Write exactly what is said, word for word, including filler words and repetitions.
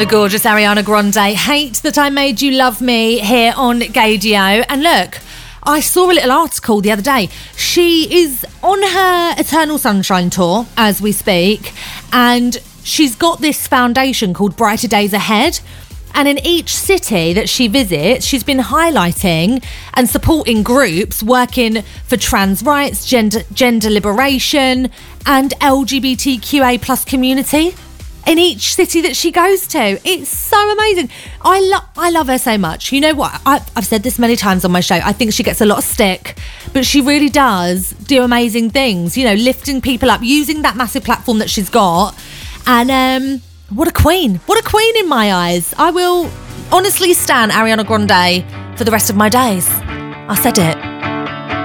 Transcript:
The gorgeous Ariana Grande, Hate That I Made You Love Me, here on Gaydio. And look, I saw a little article the other day. She is on her Eternal Sunshine tour as we speak, and she's got this foundation called Brighter Days Ahead. And in each city that she visits, she's been highlighting and supporting groups working for trans rights, gender, gender liberation, and L G B T Q A plus community in each city that she goes to. It's so amazing. I love I love her so much. You know what? I, I've said this many times on my show. I think she gets a lot of stick, but she really does do amazing things, you know, lifting people up, using that massive platform that she's got. And um, what a queen. What a queen in my eyes. I will honestly stan Ariana Grande for the rest of my days. I said it.